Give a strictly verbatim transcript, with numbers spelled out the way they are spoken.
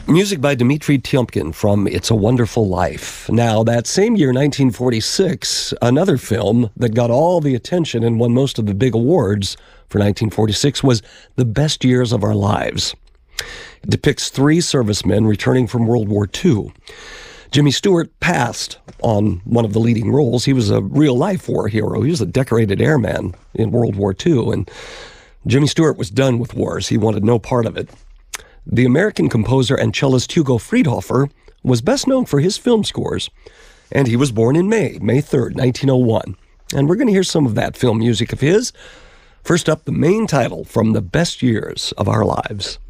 Music by Dmitri Tiomkin from It's a Wonderful Life. Now, that same year, nineteen forty-six, another film that got all the attention and won most of the big awards for nineteen forty-six was The Best Years of Our Lives. It depicts three servicemen returning from World War Two. Jimmy Stewart passed on one of the leading roles. He was a real-life war hero. He was a decorated airman in World War Two, and Jimmy Stewart was done with wars. He wanted no part of it. The American composer and cellist Hugo Friedhofer was best known for his film scores, and he was born in May, May third, nineteen oh one. And we're going to hear some of that film music of his. First up, the main title from The Best Years of Our Lives.